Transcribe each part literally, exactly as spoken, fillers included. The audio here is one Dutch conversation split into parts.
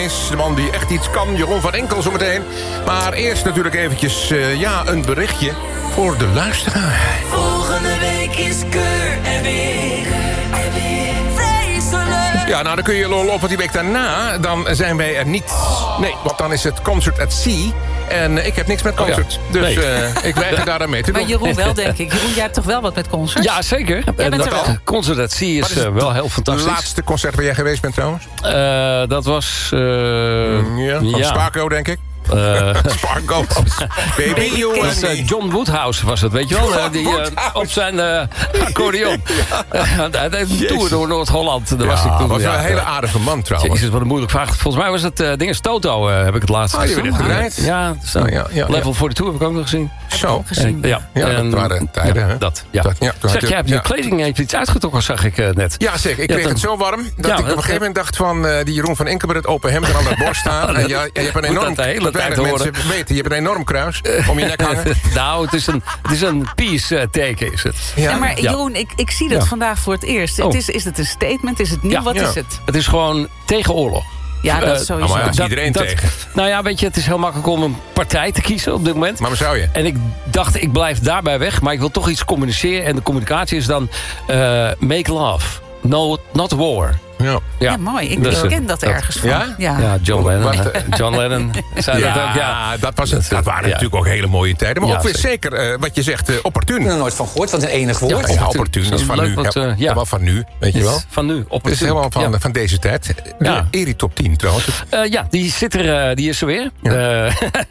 ineens. De man die echt iets kan, Jeroen van Enkel zometeen. Maar eerst natuurlijk eventjes uh, ja, een berichtje voor de luisteraar. Volgende week is Keur en weer. En weer. Vreselijk. Ja, nou dan kun je lol op, want die week daarna dan zijn wij er niet. Nee, want dan is het Concert at Sea. En uh, ik heb niks met concert. Oh ja. Dus nee. uh, ik weiger daar aan mee te doen. Maar Jeroen wel, denk ik. Jeroen, jij hebt toch wel wat met concert? Ja, zeker. Jij bent er wel. Concert at Sea is, is uh, wel heel fantastisch. Het laatste concert waar jij geweest bent trouwens? Uh, dat was... Uh, ja, van ja. Spaco, denk ik. Uh, Spargo. Baby you and me. John Woodhouse was het, weet je wel? Uh, die uh, op zijn uh, accordeon. Hij deed een tour door Noord-Holland. Daar ja, was ik toen. was ja, een hele aardige man trouwens. Jezus, wat een moeilijk vraag. Volgens mij was het uh, dinges Toto, uh, heb ik het laatst gezien. Oh, die hebben het gedraaid. Ja, zo. Oh, ja, ja, ja. Level forty-two heb ik ook nog gezien. Zo. En, ja, ja en, dat waren tijden. Ja, dat, ja. dat, ja, zeg, jij hebt je ja. kleding heeft iets uitgetrokken, zag ik uh, net. Ja, zeker. Ik ja, kreeg dan, het zo warm dat ja, ik op een gegeven moment dacht van... Uh, die Jeroen van Enkel met het open hemd en aan de borst staan. En ja, je hebt een enorm... de hele tijd horen. Weten, je hebt een enorm kruis om je nek hangen. Nou, het is een, het is een peace uh, teken, is het. Ja, ja maar Jeroen, ik, ik zie dat ja. vandaag voor het eerst. Oh. Het is, is het een statement? Is het nieuw? Ja. Wat ja. is het? Het is gewoon tegen oorlog. Ja, dat is sowieso. Uh, maar ja, is iedereen dat, tegen. Dat, nou ja, weet je, het is heel makkelijk om een partij te kiezen op dit moment. Maar waar zou je? En ik dacht, ik blijf daarbij weg. Maar ik wil toch iets communiceren. En de communicatie is dan uh, make love, no, not war. Ja. Ja, ja, mooi. Ik, ik ken dat ergens van. Ja? Ja, ja John Lennon. John Lennon zei ja, dat ook. Ja, dat, was het. dat waren ja. natuurlijk ook hele mooie tijden. Maar ja, ook weer zeker, zeker uh, wat je zegt, uh, opportun. Ik heb er nooit van gehoord, wat een enig woord. Ja, opportun. Ja, opportun is, is van nu. Wat, uh, ja. Helemaal van nu, weet je wel. Van nu, opportun. Het is helemaal van, ja. van deze tijd. Ja. Eri top tien trouwens. Uh, ja, die zit er, uh, die is er weer. Ja.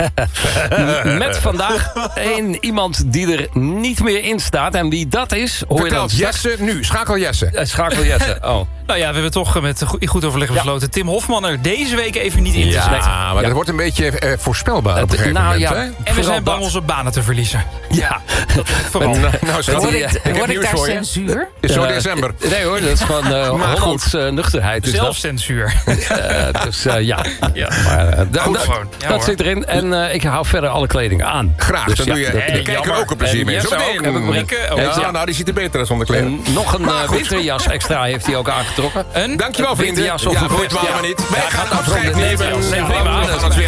Uh, met vandaag een iemand die er niet meer in staat. En wie dat is, hoor Vertel, je dan Jesse nu. Schakel Jesse. Uh, schakel Jesse, oh. Nou ja, we hebben toch met goed overleg besloten... Ja. Tim Hofman er deze week even niet in te zetten. Ja, maar ja. dat wordt een beetje uh, voorspelbaar uh, op een gegeven nou, moment. Ja. Hè? En we Vooral zijn bang dat. onze banen te verliezen. Ja. Vooral. Nou, nou, word ik, ik, ik, word ik daar censuur? Is zo uh, december. Nee hoor, dat is van uh, Hollands uh, nuchterheid. Zelfcensuur. Uh, dus uh, ja. ja. Maar, uh, da, Goed da, gewoon. Ja, dat zit erin. En uh, ik hou verder alle kleding aan. Graag, dus, dan ja, doe je dat, de kijker ook een plezier mee. Zo ook. Heb ik Rieke, oh, ja, ja. nou, die ziet er beter uit zonder kleding. En nog een uh, winterjas extra heeft hij ook aangetrokken. Een? Dankjewel vrienden. Ja, goed, maar niet. Wij gaan afscheid nemen. Nee, nee,